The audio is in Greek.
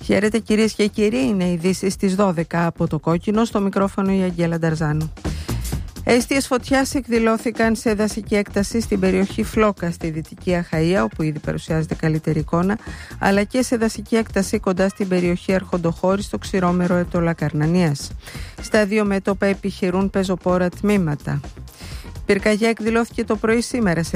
Χαίρετε κυρίες και κύριοι, είναι οι ειδήσεις στις 12 από το Κόκκινο, στο μικρόφωνο η Αγγέλα Νταρζάνου. Αιστείες φωτιάς εκδηλώθηκαν σε δασική έκταση στην περιοχή Φλόκα στη Δυτική Αχαΐα, όπου ήδη παρουσιάζεται καλύτερη εικόνα, αλλά και σε δασική έκταση κοντά στην περιοχή Αρχοντοχώρη στο ξηρόμερο Ετωλά Καρνανίας. Στα δύο μέτωπα επιχειρούν πεζοπόρα τμήματα. Πυρκαγιά εκδηλώθηκε το πρωί σήμερα σε